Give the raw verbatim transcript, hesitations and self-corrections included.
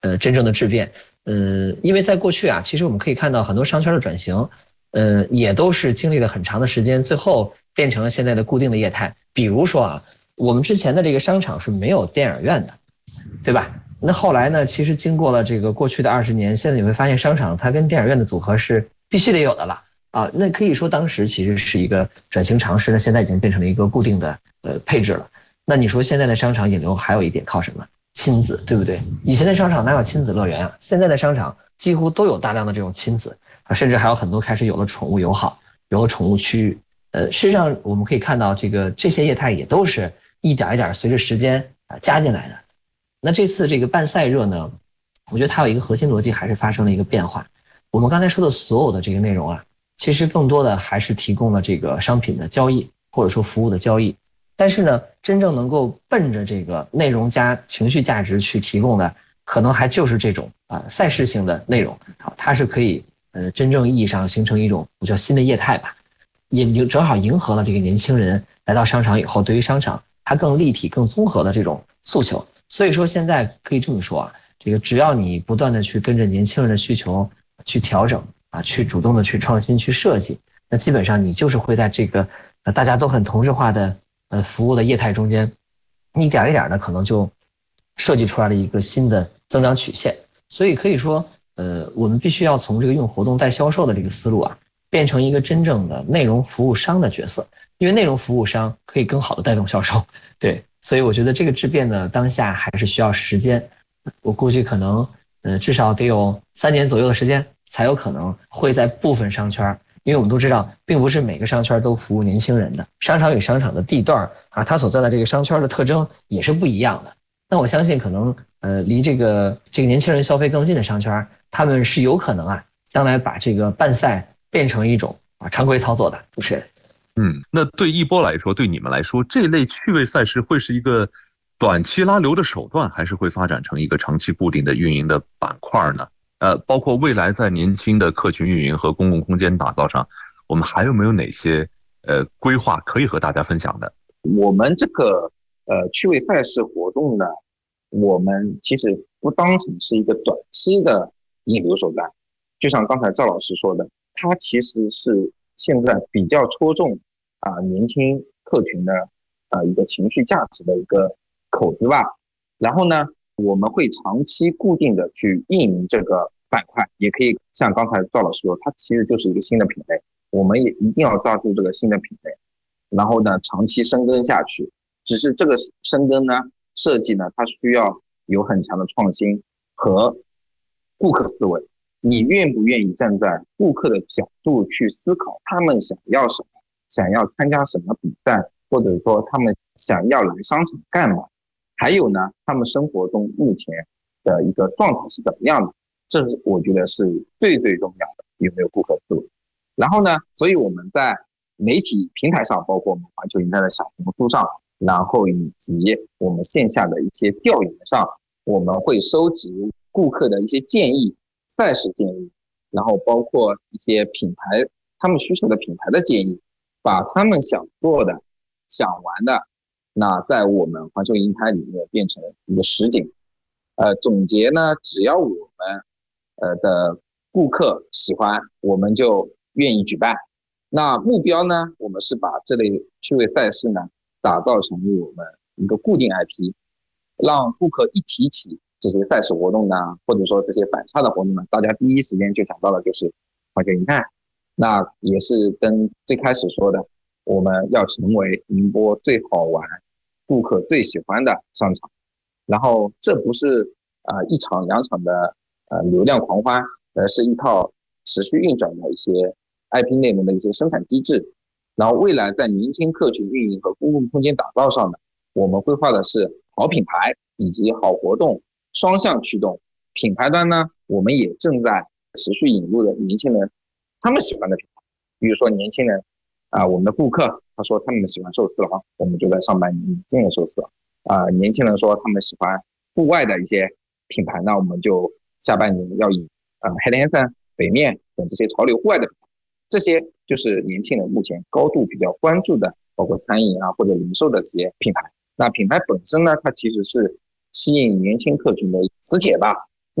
呃真正的质变。呃，因为在过去啊，其实我们可以看到很多商圈的转型，呃，也都是经历了很长的时间，最后变成了现在的固定的业态。比如说啊，我们之前的这个商场是没有电影院的，对吧？那后来呢，其实经过了这个过去的二十年，现在你会发现商场它跟电影院的组合是必须得有的了啊。那可以说当时其实是一个转型尝试，那现在已经变成了一个固定的呃配置了。那你说现在的商场引流还有一点靠什么？亲子，对不对？以前的商场哪有亲子乐园啊？现在的商场几乎都有大量的这种亲子啊，甚至还有很多开始有了宠物友好，有了宠物区域。呃，事实上我们可以看到，这个这些业态也都是一点一点随着时间啊加进来的。那这次这个办赛热呢，我觉得它有一个核心逻辑还是发生了一个变化。我们刚才说的所有的这个内容啊，其实更多的还是提供了这个商品的交易或者说服务的交易。但是呢，真正能够奔着这个内容加情绪价值去提供的，可能还就是这种啊赛事性的内容。好，它是可以呃真正意义上形成一种我叫新的业态吧，也正好迎合了这个年轻人来到商场以后，对于商场它更立体、更综合的这种诉求。所以说现在可以这么说啊，这个只要你不断的去跟着年轻人的需求去调整啊，去主动的去创新、去设计，那基本上你就是会在这个呃大家都很同质化的呃服务的业态中间，一点一点的可能就设计出来了一个新的增长曲线。所以可以说，呃，我们必须要从这个用活动带销售的这个思路啊，变成一个真正的内容服务商的角色，因为内容服务商可以更好的带动销售。对，所以我觉得这个质变呢，当下还是需要时间。我估计可能，呃，至少得有三年左右的时间，才有可能会在部分商圈。因为我们都知道，并不是每个商圈都服务年轻人的，商场与商场的地段啊，它所在的这个商圈的特征也是不一样的。那我相信，可能呃，离这个这个年轻人消费更近的商圈，他们是有可能啊，将来把这个办赛变成一种啊常规操作的。主持人， 嗯，那对一波来说，对你们来说，这类趣味赛事会是一个短期拉流的手段，还是会发展成一个长期固定的运营的板块呢？呃，包括未来在年轻的客群运营和公共空间打造上，我们还有没有哪些呃规划可以和大家分享的？ 我们这个呃趣味赛事活动呢，我们其实不当成是一个短期的引流手段，就像刚才赵老师说的，它其实是现在比较戳中啊、呃、年轻客群的呃一个情绪价值的一个口子吧。然后呢，我们会长期固定的去运营这个板块，也可以像刚才赵老师说，它其实就是一个新的品类，我们也一定要抓住这个新的品类，然后呢长期深耕下去。只是这个深耕呢设计呢，它需要有很强的创新和顾客思维。你愿不愿意站在顾客的角度去思考他们想要什么，想要参加什么比赛，或者说他们想要来商场干嘛，还有呢他们生活中目前的一个状态是怎么样的，这是我觉得是最最重要的，有没有顾客思维。然后呢，所以我们在媒体平台上，包括我们环球银泰的小红书上，然后以及我们线下的一些调研上，我们会收集顾客的一些建议，赛事建议，然后包括一些品牌他们需求的品牌的建议，把他们想做的想玩的那在我们环球银泰里面变成一个实景。呃，总结呢，只要我们呃的顾客喜欢，我们就愿意举办。那目标呢，我们是把这类趣味赛事呢打造成我们一个固定 I P， 让顾客一提起这些赛事活动呢，或者说这些反差的活动呢，大家第一时间就想到的就是环球银泰。那也是跟最开始说的，我们要成为宁波最好玩、顾客最喜欢的商场。然后这不是呃一场两场的呃流量狂欢，而是一套持续运转的一些 I P 内容的一些生产机制。然后未来在年轻客群运营和公共空间打造上呢，我们规划的是好品牌以及好活动双向驱动。品牌端呢，我们也正在持续引入的年轻人他们喜欢的品牌，比如说年轻人啊、呃，我们的顾客他说他们喜欢寿司郎，我们就在上半年引进了寿司郎啊、呃。年轻人说他们喜欢户外的一些品牌，那我们就下半年要以呃 Head and Sun、北面等这些潮流户外的品牌，这些就是年轻人目前高度比较关注的，包括餐饮啊或者零售的这些品牌。那品牌本身呢，它其实是吸引年轻客群的磁铁吧。